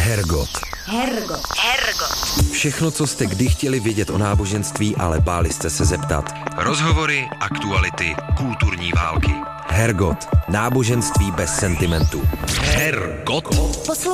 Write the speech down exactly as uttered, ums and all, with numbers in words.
Hergot. Hergot. Hergot. Všechno, co jste kdy chtěli vědět o náboženství, ale báli jste se zeptat. Rozhovory, aktuality, kulturní války. Hergot. Náboženství bez sentimentu. Hergot.